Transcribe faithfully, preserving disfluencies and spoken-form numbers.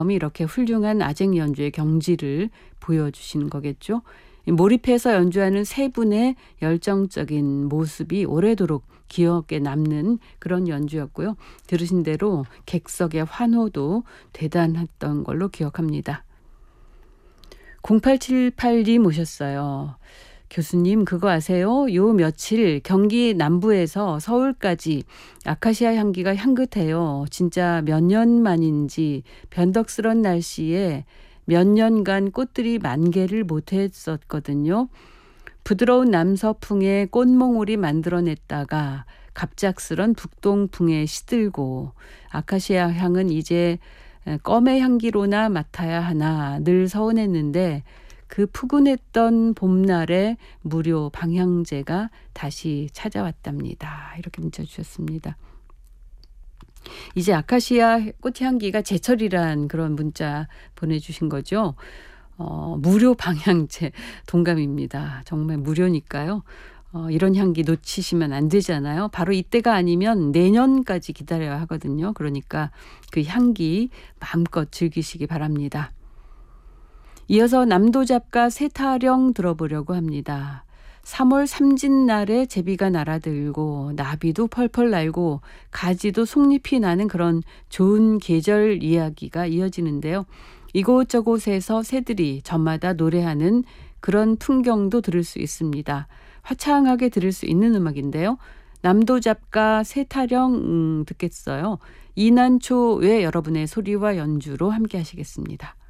이렇게 훌륭한 아쟁 연주의 경지를 보여주시는 거겠죠. 몰입해서 연주하는 세 분의 열정적인 모습이 오래도록 기억에 남는 그런 연주였고요. 들으신 대로 객석의 환호도 대단했던 걸로 기억합니다. 공팔칠팔님 오셨어요. 교수님 그거 아세요? 요 며칠 경기 남부에서 서울까지 아카시아 향기가 향긋해요. 진짜 몇 년 만인지 변덕스런 날씨에 몇 년간 꽃들이 만개를 못했었거든요. 부드러운 남서풍에 꽃몽울이 만들어냈다가 갑작스런 북동풍에 시들고 아카시아 향은 이제 껌의 향기로나 맡아야 하나 늘 서운했는데 그 푸근했던 봄날에 무료 방향제가 다시 찾아왔답니다. 이렇게 문자 주셨습니다. 이제 아카시아 꽃향기가 제철이란 그런 문자 보내주신 거죠. 어, 무료 방향제 동감입니다. 정말 무료니까요. 어, 이런 향기 놓치시면 안 되잖아요. 바로 이때가 아니면 내년까지 기다려야 하거든요. 그러니까 그 향기 마음껏 즐기시기 바랍니다. 이어서 남도잡가 새타령 들어보려고 합니다. 삼월 삼진날에 제비가 날아들고 나비도 펄펄 날고 가지도 속잎이 나는 그런 좋은 계절 이야기가 이어지는데요. 이곳저곳에서 새들이 저마다 노래하는 그런 풍경도 들을 수 있습니다. 화창하게 들을 수 있는 음악인데요. 남도잡가 새타령 음, 듣겠어요. 이난초의 여러분의 소리와 연주로 함께 하시겠습니다.